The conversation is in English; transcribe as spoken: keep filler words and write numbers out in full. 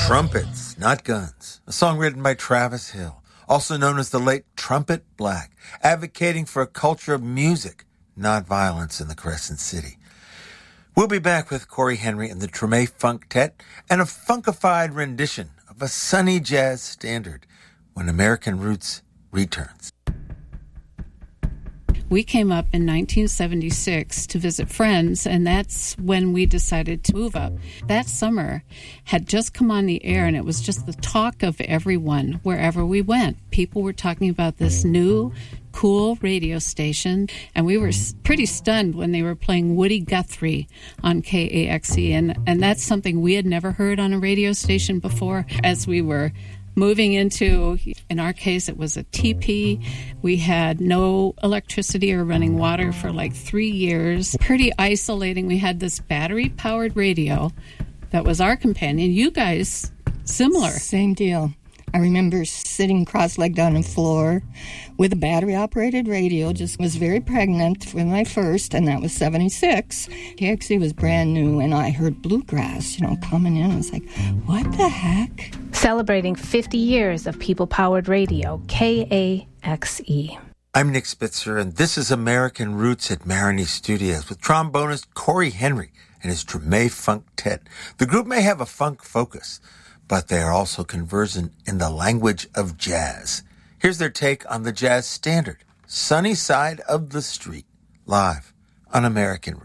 Trumpets, Not Guns, a song written by Travis Hill, also known as the late Trumpet Black, advocating for a culture of music, not violence in the Crescent City. We'll be back with Corey Henry and the Treme Funktet and a funkified rendition of a sunny jazz standard when American Roots returns. We came up in nineteen seventy-six to visit friends, and that's when we decided to move up. That summer had just come on the air, and it was just the talk of everyone wherever we went. People were talking about this new, cool radio station, and we were pretty stunned when they were playing Woody Guthrie on K A X E, and, and that's something we had never heard on a radio station before. As we were moving into, in our case, it was a teepee. We had no electricity or running water for like three years. Pretty isolating. We had this battery-powered radio that was our companion. You guys, similar. Same deal. I remember sitting cross-legged on the floor with a battery-operated radio. Just was very pregnant with my first, and that was seventy-six. K X E was brand new, and I heard bluegrass, you know, coming in. I was like, what the heck? Celebrating fifty years of people-powered radio, K A X E. I'm Nick Spitzer, and this is American Roots at Marigny Studios with trombonist Corey Henry and his Treme Funktet. The group may have a funk focus, but they are also conversant in the language of jazz. Here's their take on the jazz standard, Sunny Side of the Street, live on American Roots.